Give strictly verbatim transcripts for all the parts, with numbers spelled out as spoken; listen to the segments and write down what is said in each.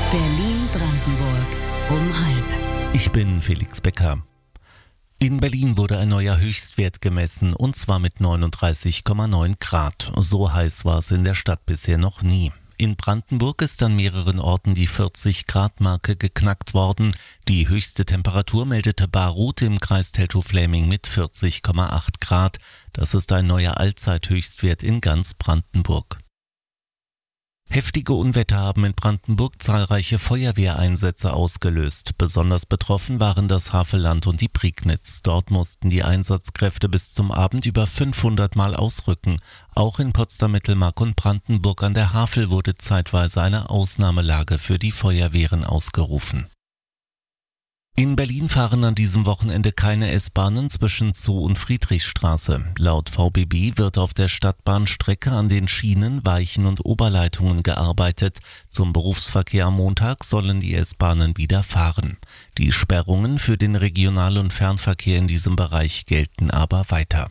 Berlin-Brandenburg um halb. Ich bin Felix Becker. In Berlin wurde ein neuer Höchstwert gemessen, und zwar mit neununddreißig Komma neun Grad. So heiß war es in der Stadt bisher noch nie. In Brandenburg ist an mehreren Orten die vierzig-Grad-Marke geknackt worden. Die höchste Temperatur meldete Baruth im Kreis Teltow-Fläming mit vierzig Komma acht Grad. Das ist ein neuer Allzeithöchstwert in ganz Brandenburg. Heftige Unwetter haben in Brandenburg zahlreiche Feuerwehreinsätze ausgelöst. Besonders betroffen waren das Havelland und die Prignitz. Dort mussten die Einsatzkräfte bis zum Abend über fünfhundert Mal ausrücken. Auch in Potsdam-Mittelmark und Brandenburg an der Havel wurde zeitweise eine Ausnahmelage für die Feuerwehren ausgerufen. In Berlin fahren an diesem Wochenende keine S-Bahnen zwischen Zoo und Friedrichstraße. Laut V B B wird auf der Stadtbahnstrecke an den Schienen, Weichen und Oberleitungen gearbeitet. Zum Berufsverkehr am Montag sollen die S-Bahnen wieder fahren. Die Sperrungen für den Regional- und Fernverkehr in diesem Bereich gelten aber weiter.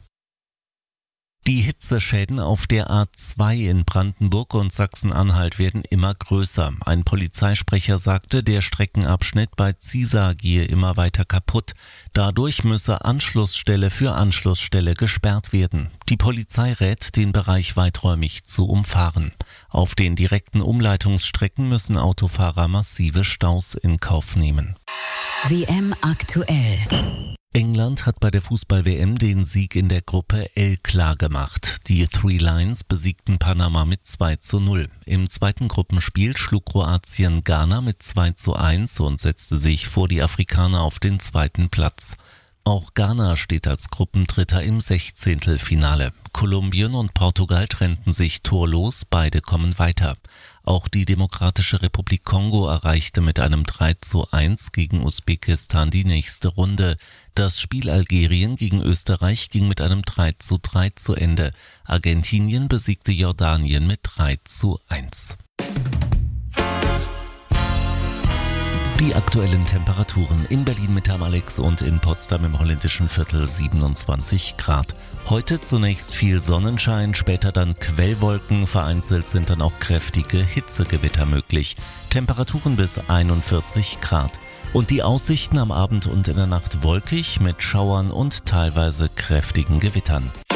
Die Hitzeschäden auf der A zwei in Brandenburg und Sachsen-Anhalt werden immer größer. Ein Polizeisprecher sagte, der Streckenabschnitt bei Ziesar gehe immer weiter kaputt. Dadurch müsse Anschlussstelle für Anschlussstelle gesperrt werden. Die Polizei rät, den Bereich weiträumig zu umfahren. Auf den direkten Umleitungsstrecken müssen Autofahrer massive Staus in Kauf nehmen. W M aktuell. England hat bei der Fußball-W M den Sieg in der Gruppe L klargemacht. Die Three Lions besiegten Panama mit zwei zu null. Im zweiten Gruppenspiel schlug Kroatien Ghana mit zwei zu eins und setzte sich vor die Afrikaner auf den zweiten Platz. Auch Ghana steht als Gruppendritter im Sechzehntelfinale. Kolumbien und Portugal trennten sich torlos, beide kommen weiter. Auch die Demokratische Republik Kongo erreichte mit einem drei zu eins gegen Usbekistan die nächste Runde. Das Spiel Algerien gegen Österreich ging mit einem drei zu drei zu Ende. Argentinien besiegte Jordanien mit drei zu eins. Die aktuellen Temperaturen: in Berlin mit Alex und in Potsdam im holländischen Viertel siebenundzwanzig Grad. Heute zunächst viel Sonnenschein, später dann Quellwolken, vereinzelt sind dann auch kräftige Hitzegewitter möglich. Temperaturen bis einundvierzig Grad. Und die Aussichten am Abend und in der Nacht wolkig mit Schauern und teilweise kräftigen Gewittern.